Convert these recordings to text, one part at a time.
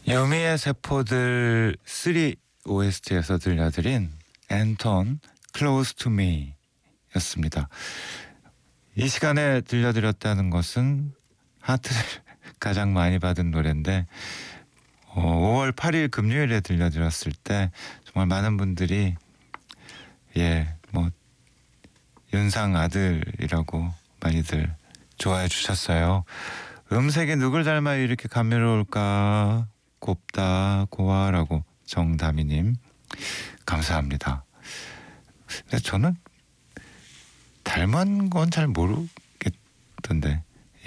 여미의 세포들 3 OST에서 들려드린 앤톤 Close to Me 였습니다. 이 시간에 들려드렸다는 것은 하트를 가장 많이 받은 노래인데 5월 8일 금요일에 들려드렸을 때 정말 많은 분들이 윤상 아들이라고 많이들 좋아해 주셨어요. 음색이 누굴 닮아 이렇게 감미로울까? 곱다 고와라고 정다미님 감사합니다. 근데 저는 닮은 건 잘 모르겠던데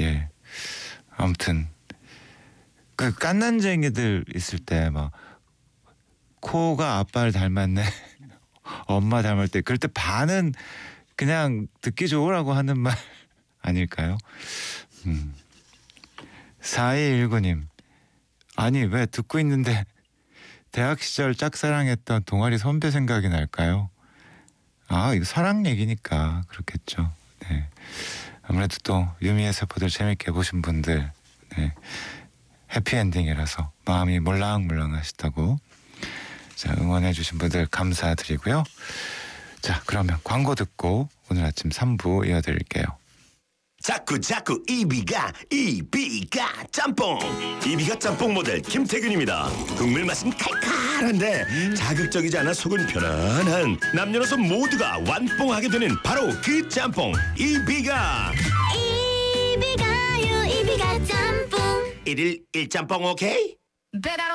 아무튼 그 깐난쟁이들 있을 때 막 코가 아빠를 닮았네 엄마 닮을 때 그럴 때 반은 그냥 듣기 좋으라고 하는 말 아닐까요? 4219님 아니 왜 듣고 있는데 대학 시절 짝사랑했던 동아리 선배 생각이 날까요? 이거 사랑 얘기니까 그렇겠죠. 네. 아무래도 또 유미의 세포들 재밌게 보신 분들 해피엔딩이라서 마음이 몰랑몰랑 하시다고 응원해 주신 분들 감사드리고요. 자, 그러면 광고 듣고 오늘 아침 3부 이어드릴게요. 자꾸 이비가 짬뽕. 이비가 짬뽕 모델 김태균입니다. 국물 맛은 칼칼한데 자극적이지 않아 속은 편안한 남녀노소 모두가 완뽕하게 되는 바로 그 짬뽕 이비가 짬뽕. 1일 1짬뽕 오케이?